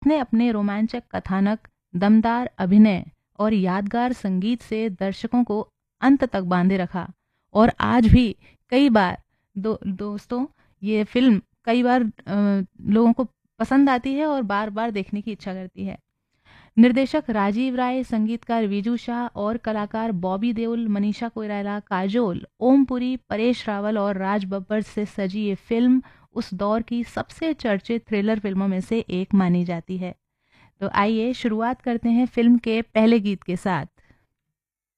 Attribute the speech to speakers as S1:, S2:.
S1: इसने अपने रोमांचक कथानक, दमदार अभिनय और यादगार संगीत से दर्शकों को अंत तक बांधे रखा और आज भी कई बार दोस्तों ये फिल्म कई बार लोगों को पसंद आती है और बार बार देखने की इच्छा करती है। निर्देशक राजीव राय, संगीतकार विजू शाह और कलाकार बॉबी देओल, मनीषा कोइराला, काजोल, ओम पुरी, परेश रावल और राज बब्बर से सजी ये फिल्म उस दौर की सबसे चर्चित थ्रिलर फिल्मों में से एक मानी जाती है। तो आइए शुरुआत करते हैं फिल्म के पहले गीत के साथ।